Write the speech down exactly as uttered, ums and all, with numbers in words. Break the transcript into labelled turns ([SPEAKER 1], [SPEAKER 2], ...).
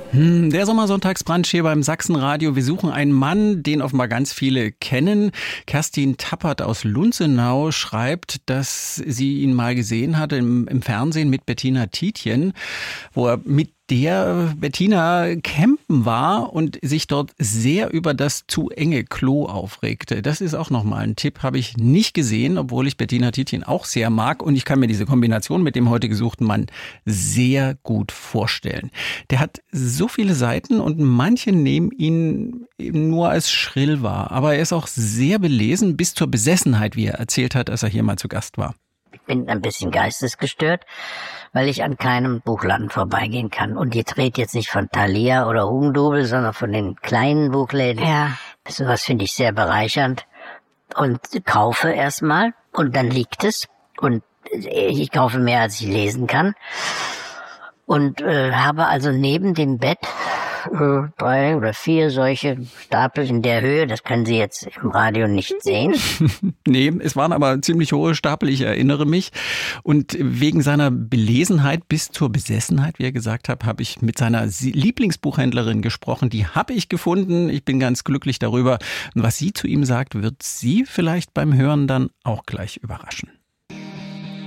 [SPEAKER 1] Hm, der Sommersonntagsbrunch hier beim Sachsenradio. Wir suchen einen Mann, den offenbar ganz viele kennen. Kerstin Tappert aus Lunzenau schreibt, dass sie ihn mal gesehen hatte im, im Fernsehen mit Bettina Tietjen, wo er mit der Bettina campen war und sich dort sehr über das zu enge Klo aufregte. Das ist auch nochmal ein Tipp, habe ich nicht gesehen, obwohl ich Bettina Tietjen auch sehr mag. Und ich kann mir diese Kombination mit dem heute gesuchten Mann sehr gut vorstellen. Der hat so viele Seiten und manche nehmen ihn eben nur als schrill wahr. Aber er ist auch sehr belesen, bis zur Besessenheit, wie er erzählt hat, als er hier mal zu Gast war.
[SPEAKER 2] Ich bin ein bisschen geistesgestört, weil ich an keinem Buchladen vorbeigehen kann. Und ihr dreht jetzt nicht von Thalia oder Hugendubel, sondern von den kleinen Buchläden.
[SPEAKER 3] Ja.
[SPEAKER 2] Sowas finde ich sehr bereichernd. Und kaufe erstmal und dann liegt es. Und ich kaufe mehr, als ich lesen kann. Und äh, habe also neben dem Bett äh, drei oder vier solche Stapel in der Höhe. Das können Sie jetzt im Radio nicht sehen.
[SPEAKER 1] Nee, es waren aber ziemlich hohe Stapel, ich erinnere mich. Und wegen seiner Belesenheit bis zur Besessenheit, wie er gesagt hat, habe ich mit seiner Lieblingsbuchhändlerin gesprochen. Die habe ich gefunden. Ich bin ganz glücklich darüber. Und was sie zu ihm sagt, wird Sie vielleicht beim Hören dann auch gleich überraschen.